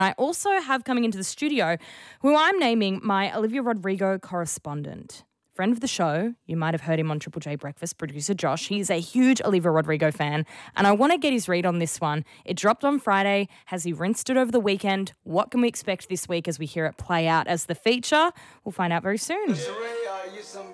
I also have coming into the studio who I'm naming my Olivia Rodrigo correspondent. Friend of the show, you might have heard him on Triple J Breakfast, producer Josh. He's a huge Olivia Rodrigo fan, and I want to get his read on this one. It dropped on Friday. Has he rinsed it over the weekend? What can we expect this week as we hear it play out as the feature? We'll find out very soon.